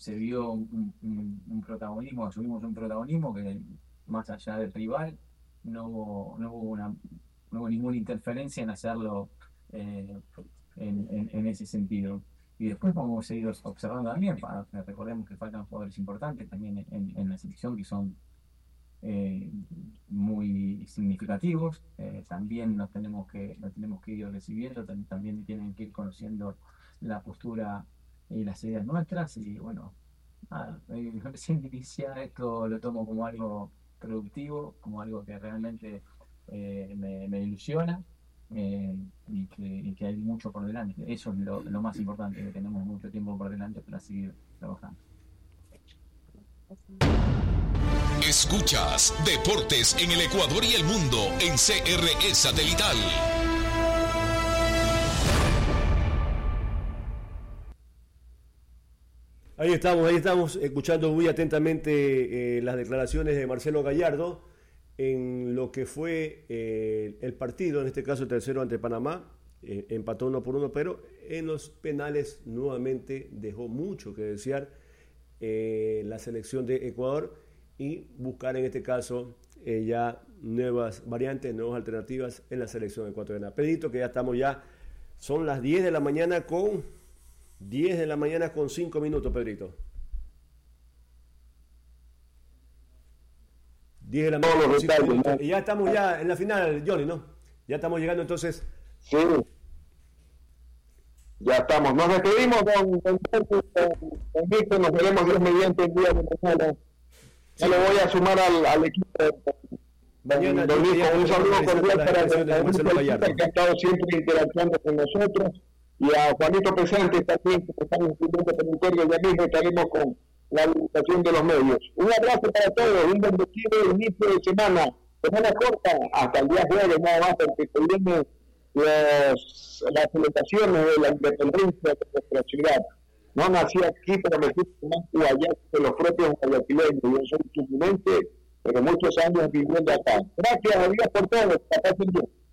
se vio un protagonismo, asumimos un protagonismo que más allá del rival, no hubo ninguna interferencia en hacerlo eh, en ese sentido. Y después vamos a seguir observando también, recordemos que faltan jugadores importantes también en la selección que son eh, muy significativos. También nos tenemos que ir recibiendo, también tienen que ir conociendo la postura y las ideas nuestras. Y bueno, nada, recién iniciar esto lo tomo como algo productivo, como algo que realmente me ilusiona. Y que hay mucho por delante. Eso es lo más importante, que tenemos mucho tiempo por delante para seguir trabajando. Escuchas Deportes en el Ecuador y el mundo en CRE Satelital. Ahí estamos escuchando muy atentamente las declaraciones de Marcelo Gallardo en lo que fue el partido, en este caso el tercero ante Panamá. Empató 1-1, pero en los penales nuevamente dejó mucho que desear la selección de Ecuador, y buscar en este caso ya nuevas variantes, nuevas alternativas en la selección ecuatoriana. Pedrito, que son las 10 de la mañana con 5 minutos, Pedrito. 10 de la mañana con 5 minutos. Y ya estamos en la final, Johnny, ¿no? Ya estamos llegando entonces. Sí, ya estamos. Nos despedimos con Víctor, nos veremos Dios mediante el día de mañana. Ya lo voy a sumar al equipo. Mañana un saludo cordial para Marcelo Gallardo, que ha estado siempre interactuando con nosotros, y a Juanito Pesante también, que estamos escribiendo territorio. Ya mismo estaremos con la habilitación de los medios. Un abrazo para todos, un bendecido inicio de semana corta, hasta el día jueves nada más, porque se vienen las celebraciones de la independencia de nuestra ciudad. No nací aquí, pero me fui más guayaco que los propios guayaquileños. Yo soy suplente, pero muchos años viviendo acá. Gracias a Dios por todo. Que pasen bien.